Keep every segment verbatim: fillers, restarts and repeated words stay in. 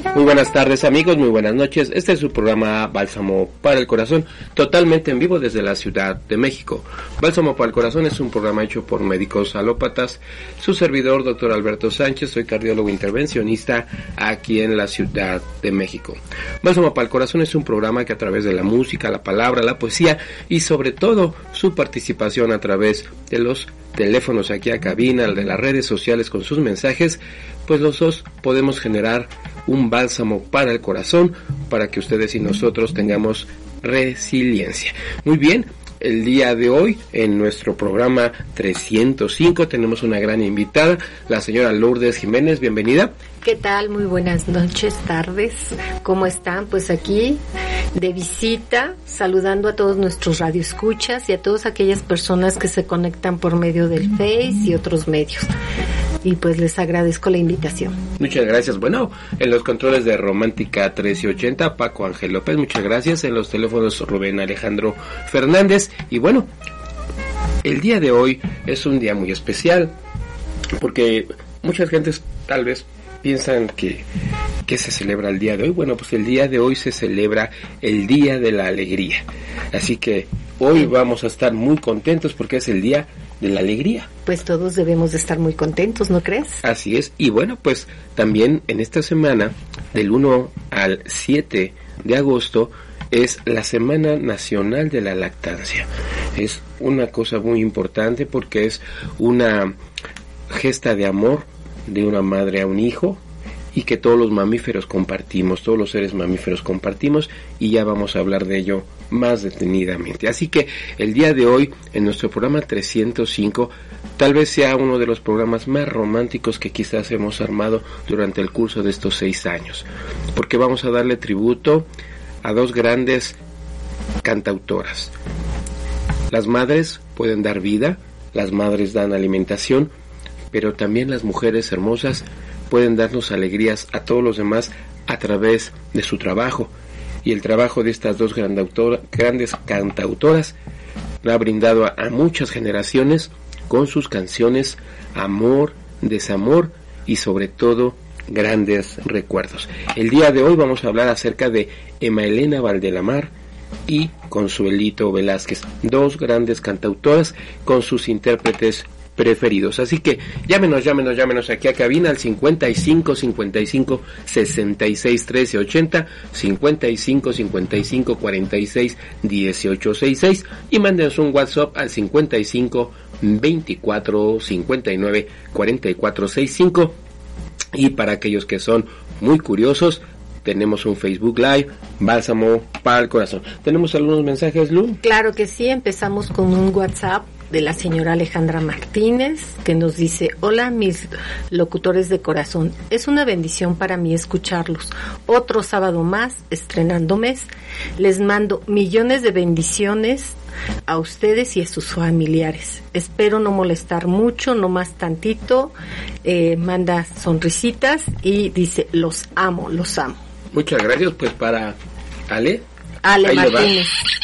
Muy buenas tardes amigos, muy buenas noches. Este es su programa Bálsamo para el Corazón, totalmente en vivo desde la Ciudad de México. Bálsamo para el Corazón es un programa hecho por médicos alópatas. Su servidor, doctor Alberto Sánchez, soy cardiólogo intervencionista aquí en la Ciudad de México. Bálsamo para el Corazón es un programa que a través de la música, la palabra, la poesía y sobre todo su participación a través de los teléfonos aquí a cabina, de las redes sociales con sus mensajes, pues los dos podemos generar un bálsamo para el corazón, para que ustedes y nosotros tengamos resiliencia. Muy bien, el día de hoy en nuestro programa trescientos cinco tenemos una gran invitada, la señora Lourdes Jiménez, bienvenida. ¿Qué tal? Muy buenas noches, tardes, ¿cómo están? Pues aquí de visita, saludando a todos nuestros radioescuchas y a todas aquellas personas que se conectan por medio del Face y otros medios. Y pues les agradezco la invitación. Muchas gracias. Bueno, en los controles de Romántica trece ochenta, Paco Ángel López, muchas gracias. En los teléfonos Rubén Alejandro Fernández. Y bueno, el día de hoy es un día muy especial, porque muchas gentes tal vez piensan que, que se celebra el día de hoy. Bueno, pues el día de hoy se celebra el Día de la Alegría. Así que hoy vamos a estar muy contentos porque es el Día de la Alegría. Pues todos debemos de estar muy contentos, ¿no crees? Así es, y bueno, pues también en esta semana, del uno al siete de agosto, es la Semana Nacional de la Lactancia. Es una cosa muy importante porque es una gesta de amor de una madre a un hijo, y que todos los mamíferos compartimos, todos los seres mamíferos compartimos, y ya vamos a hablar de ello más detenidamente. Así que el día de hoy, en nuestro programa trescientos cinco, tal vez sea uno de los programas más románticos que quizás hemos armado durante el curso de estos seis años, porque vamos a darle tributo a dos grandes cantautoras. Las madres pueden dar vida, las madres dan alimentación, pero también las mujeres hermosas pueden darnos alegrías a todos los demás a través de su trabajo. Y el trabajo de estas dos grandes cantautoras ha brindado a, a muchas generaciones con sus canciones amor, desamor y sobre todo grandes recuerdos. El día de hoy vamos a hablar acerca de Emma Elena Valdelamar y Consuelito Velázquez, dos grandes cantautoras con sus intérpretes preferidos. Así que llámenos, llámenos, llámenos aquí a cabina al cincuenta y cinco, cincuenta y cinco, sesenta y seis, trece, ochenta, cincuenta y cinco, cincuenta y cinco, cuarenta y seis, dieciocho, sesenta y seis y mándenos un WhatsApp al cincuenta y cinco, veinticuatro, cincuenta y nueve, cuarenta y cuatro, sesenta y cinco. Y para aquellos que son muy curiosos, tenemos un Facebook Live, Bálsamo para el Corazón. ¿Tenemos algunos mensajes, Lu? Claro que sí, empezamos con un WhatsApp de la señora Alejandra Martínez, que nos dice: hola mis locutores de corazón, es una bendición para mí escucharlos. Otro sábado más, estrenando mes. Les mando millones de bendiciones a ustedes y a sus familiares. Espero no molestar mucho, no más tantito. Eh, manda sonrisitas y dice: los amo, los amo. Muchas gracias, pues para Ale. Ale Ahí Martínez.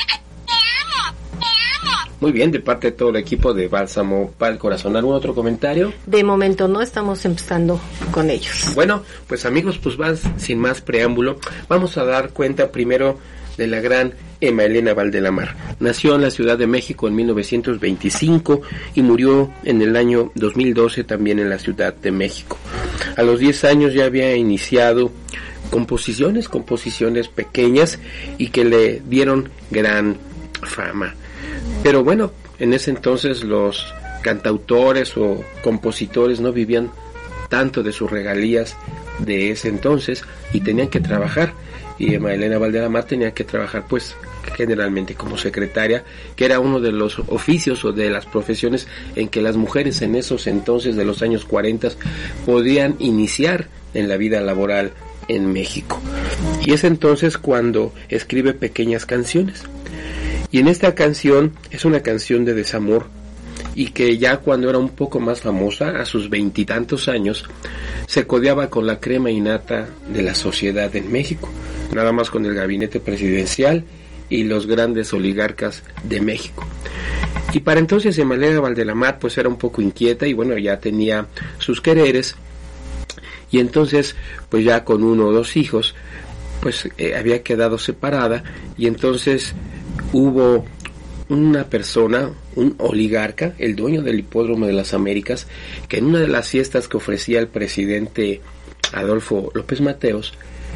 Muy bien, de parte de todo el equipo de Bálsamo para el Corazón. ¿Algún otro comentario? De momento no, estamos empezando con ellos. Bueno, pues amigos, pues vas, sin más preámbulo, vamos a dar cuenta primero de la gran Emma Elena Valdelamar. Nació en la Ciudad de México en mil novecientos veinticinco y murió en el año dos mil doce también en la Ciudad de México. A los diez años ya había iniciado composiciones, composiciones pequeñas y que le dieron gran fama. Pero bueno, en ese entonces los cantautores o compositores no vivían tanto de sus regalías de ese entonces y tenían que trabajar, y Emma Elena Valdelamar tenía que trabajar pues generalmente como secretaria, que era uno de los oficios o de las profesiones en que las mujeres en esos entonces de los años cuarenta podían iniciar en la vida laboral en México. Y es entonces cuando escribe pequeñas canciones. Y en esta canción es una canción de desamor, y que ya cuando era un poco más famosa, a sus veintitantos años, se codeaba con la crema innata de la sociedad en México, nada más con el gabinete presidencial y los grandes oligarcas de México. Y para entonces Emma Elena Valdelamar pues era un poco inquieta y bueno, ya tenía sus quereres, y entonces pues ya con uno o dos hijos pues eh, había quedado separada, y entonces hubo una persona, un oligarca, el dueño del Hipódromo de las Américas, que en una de las fiestas que ofrecía el presidente Adolfo López Mateos,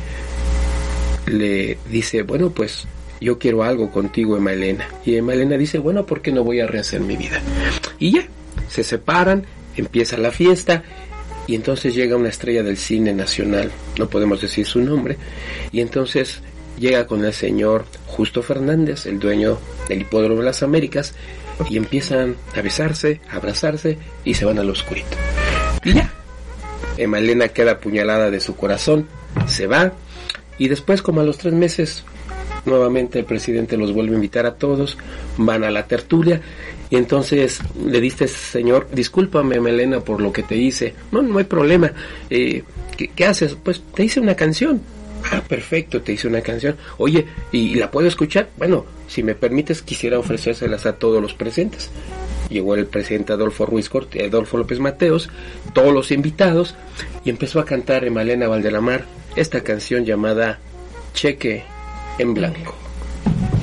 le dice, bueno, pues yo quiero algo contigo, Emma Elena. Y Emma Elena dice, bueno, ¿por qué no voy a rehacer mi vida? Y ya, se separan, empieza la fiesta, y entonces llega una estrella del cine nacional, no podemos decir su nombre, y entonces llega con el señor Justo Fernández, el dueño del Hipódromo de las Américas, y empiezan a besarse, a abrazarse, y se van al oscurito. Y ya, Emma Elena queda apuñalada de su corazón, se va, y después, como a los tres meses, nuevamente el presidente los vuelve a invitar a todos, van a la tertulia, y entonces le dice, señor, discúlpame, Emma Elena, por lo que te hice. No, no hay problema. Eh, ¿qué, ¿Qué haces? Pues te hice una canción. Ah, perfecto, te hice una canción. Oye, ¿y la puedo escuchar? Bueno, si me permites, quisiera ofrecérselas a todos los presentes. Llegó el presidente Adolfo Ruiz Cortines, Adolfo López Mateos, todos los invitados, y empezó a cantar Emma Elena Valdelamar esta canción llamada Cheque en Blanco.